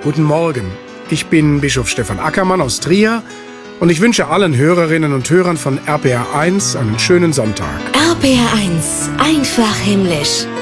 Guten Morgen. Ich bin Bischof Stefan Ackermann aus Trier und ich wünsche allen Hörerinnen und Hörern von RPR 1 einen schönen Sonntag. RPR 1, einfach himmlisch.